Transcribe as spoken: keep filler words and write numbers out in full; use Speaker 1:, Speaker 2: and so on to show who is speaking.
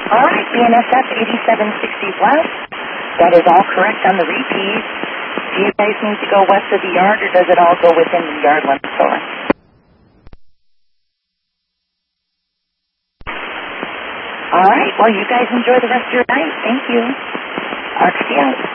Speaker 1: All right, B N S F eighty-seven sixty west. That is all correct on the repeat. Do you guys need to go west of the yard, or does it all go within the yard limit store? All right, well, you guys enjoy the rest of your night. Thank you. R C out.